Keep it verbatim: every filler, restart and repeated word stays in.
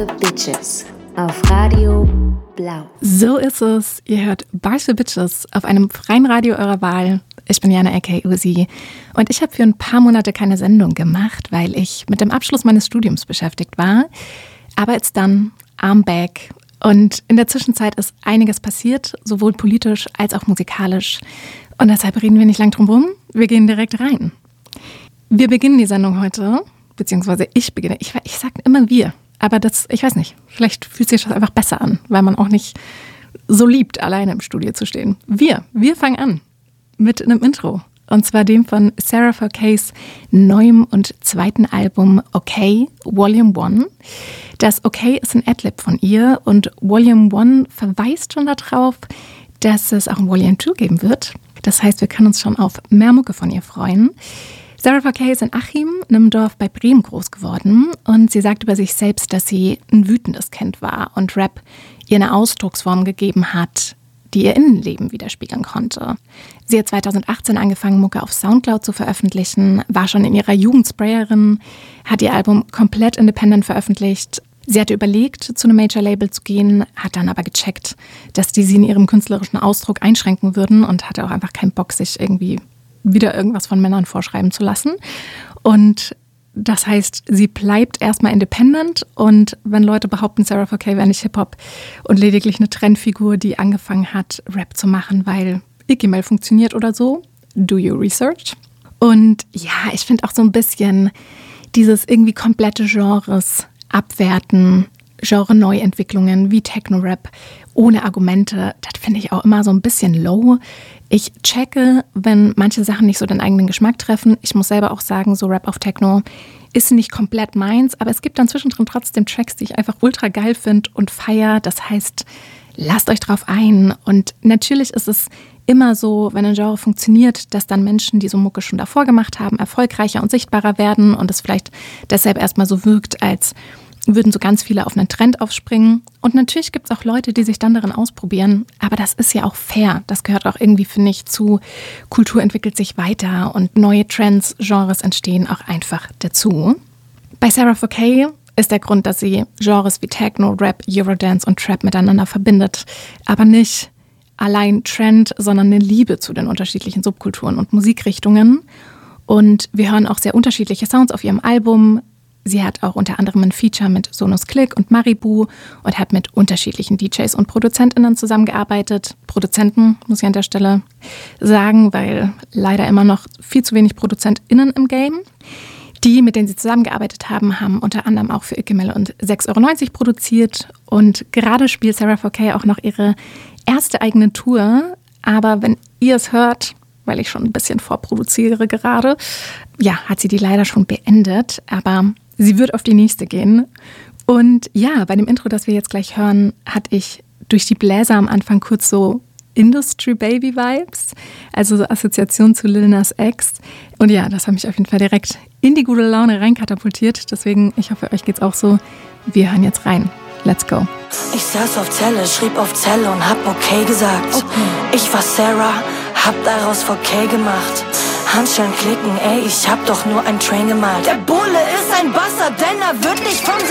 für Bitches auf Radio Blau. So ist es. Ihr hört Bars für Bitches auf einem freien Radio eurer Wahl. Ich bin Jana aka Uzi und ich habe für ein paar Monate keine Sendung gemacht, weil ich mit dem Abschluss meines Studiums beschäftigt war. Aber it's done, I'm back. Und in der Zwischenzeit ist einiges passiert, sowohl politisch als auch musikalisch. Und deshalb reden wir nicht lang drum rum, wir gehen direkt rein. Wir beginnen die Sendung heute, beziehungsweise ich beginne. Ich, ich sage immer wir, aber das, ich weiß nicht, vielleicht fühlt sich das einfach besser an, weil man auch nicht so liebt, alleine im Studio zu stehen. Wir, wir fangen an mit einem Intro. Und zwar dem von Sarah four K's neuem und zweiten Album Okay, Volume One. Das Okay ist ein Adlib von ihr und Volume One verweist schon darauf, dass es auch ein Volume Two geben wird. Das heißt, wir können uns schon auf mehr Mucke von ihr freuen. Sarah four K ist in Achim, einem Dorf bei Bremen, groß geworden und sie sagt über sich selbst, dass sie ein wütendes Kind war und Rap ihr eine Ausdrucksform gegeben hat, die ihr Innenleben widerspiegeln konnte. Sie hat zweitausendachtzehn angefangen, Mucke auf Soundcloud zu veröffentlichen, war schon in ihrer Jugend Sprayerin, hat ihr Album komplett independent veröffentlicht. Sie hatte überlegt, zu einem Major-Label zu gehen, hat dann aber gecheckt, dass die sie in ihrem künstlerischen Ausdruck einschränken würden und hatte auch einfach keinen Bock, sich irgendwie wieder irgendwas von Männern vorschreiben zu lassen. Und das heißt, sie bleibt erstmal independent und wenn Leute behaupten, Sarah four K wäre nicht Hip-Hop und lediglich eine Trendfigur, die angefangen hat, Rap zu machen, weil Iggy-Mail funktioniert oder so, do your research. Und ja, ich finde auch so ein bisschen dieses irgendwie komplette Genres abwerten, Genre-Neuentwicklungen wie Techno-Rap ohne Argumente, das finde ich auch immer so ein bisschen low. Ich checke, wenn manche Sachen nicht so den eigenen Geschmack treffen. Ich muss selber auch sagen, so Rap auf Techno ist nicht komplett meins, aber es gibt dann zwischendrin trotzdem Tracks, die ich einfach ultra geil finde und feiere. Das heißt, lasst euch drauf ein. Und natürlich ist es immer so, wenn ein Genre funktioniert, dass dann Menschen, die so Mucke schon davor gemacht haben, erfolgreicher und sichtbarer werden und es vielleicht deshalb erstmal so wirkt, als würden so ganz viele auf einen Trend aufspringen. Und natürlich gibt es auch Leute, die sich dann darin ausprobieren. Aber das ist ja auch fair. Das gehört auch irgendwie, finde ich, zu Kultur entwickelt sich weiter und neue Trends, Genres entstehen auch einfach dazu. Bei Sarah four K ist der Grund, dass sie Genres wie Techno, Rap, Eurodance und Trap miteinander verbindet. Aber nicht allein Trend, sondern eine Liebe zu den unterschiedlichen Subkulturen und Musikrichtungen. Und wir hören auch sehr unterschiedliche Sounds auf ihrem Album. Sie hat auch unter anderem ein Feature mit Sonus Click und Maribu und hat mit unterschiedlichen D Js und ProduzentInnen zusammengearbeitet. Produzenten, muss ich an der Stelle sagen, weil leider immer noch viel zu wenig ProduzentInnen im Game. Die, mit denen sie zusammengearbeitet haben, haben unter anderem auch für Iggy-Mail und sechs Euro neunzig produziert. Und gerade spielt Sarah four K auch noch ihre erste eigene Tour. Aber wenn ihr es hört, weil ich schon ein bisschen vorproduziere gerade, ja, hat sie die leider schon beendet. Aber sie wird auf die nächste gehen. Und ja, bei dem Intro, das wir jetzt gleich hören, hatte ich durch die Bläser am Anfang kurz so Industry-Baby-Vibes, also so Assoziation zu Lil Nas X. Und ja, das hat mich auf jeden Fall direkt in die gute Laune reinkatapultiert. Deswegen, ich hoffe, euch geht's auch so. Wir hören jetzt rein. Let's go. Ich saß auf Zelle, schrieb auf Zelle und hab okay gesagt. Okay. Ich war Sarah, hab daraus four K gemacht. Handschellen klicken, ey, ich hab doch nur ein Train gemalt. Der Bulle ist ein Bastard, denn er wird nicht vom